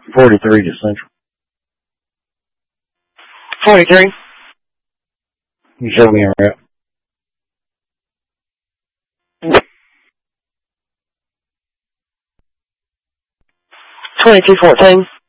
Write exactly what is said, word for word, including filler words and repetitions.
forty-three to Central. forty-three. You show me a route. twenty-two fourteen.